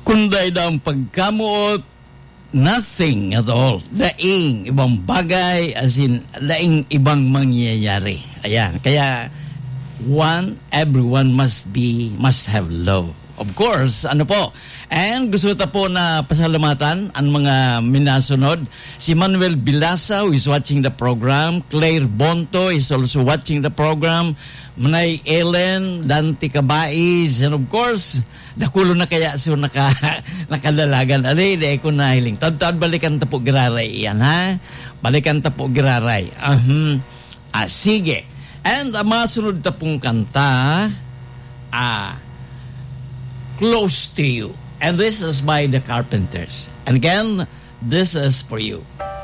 Kunday daw ang pagkamuot, nothing at all. Daing ibang bagay, as in, daing ibang mangyayari. Ayan. Kaya, everyone must have love. Of course, ano po. And gusto ta po na pasalamatan ang mga minasunod. Si Manuel Bilasa, who is watching the program. Claire Bonto is also watching the program. Manay Ellen, Dante Cabaiz, and of course, dakulo na kaya so nakadalagan. Alay, di ko nahiling. Tad-tad balikan ta po giraray yan, ha? Balikan ta po giraray. Sige. And masunod ta pong kanta, Close to You. And this is by the Carpenters. And again, this is for you.